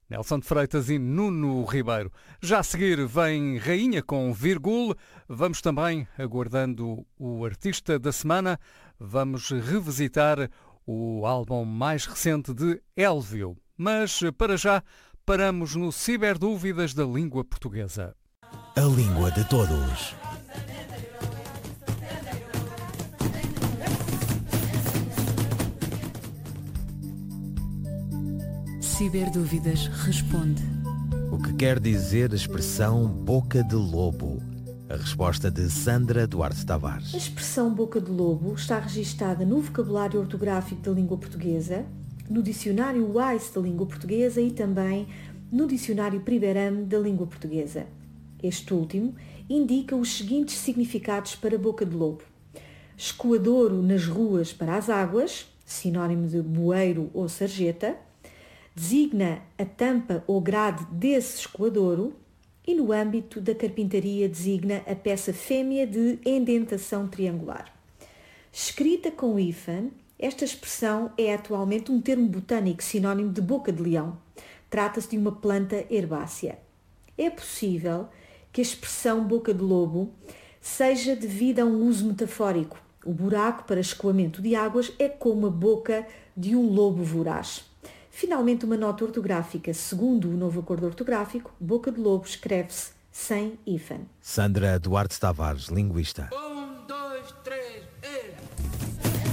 Nelson de Freitas e Nuno Ribeiro. Já a seguir vem Rainha com Virgul. Vamos também, aguardando o artista da semana, vamos revisitar o álbum mais recente de Elvio. Mas, para já, paramos no Ciberdúvidas da Língua Portuguesa. A língua de todos. Ciberdúvidas responde. O que quer dizer a expressão boca de lobo? A resposta de Sandra Duarte Tavares. A expressão boca de lobo está registada no vocabulário ortográfico da língua portuguesa, no dicionário Wise da língua portuguesa e também no dicionário Priberam da língua portuguesa. Este último indica os seguintes significados para boca de lobo: escoadouro nas ruas para as águas, sinónimo de bueiro ou sarjeta, designa a tampa ou grade desse escoadouro e, no âmbito da carpintaria, designa a peça fêmea de indentação triangular. Escrita com hífen, esta expressão é atualmente um termo botânico sinónimo de boca de leão. Trata-se de uma planta herbácea. É possível que a expressão boca de lobo seja devida a um uso metafórico. O buraco para escoamento de águas é como a boca de um lobo voraz. Finalmente, uma nota ortográfica. Segundo o novo acordo ortográfico, boca de lobo escreve-se sem hífen. Sandra Duarte Tavares, linguista.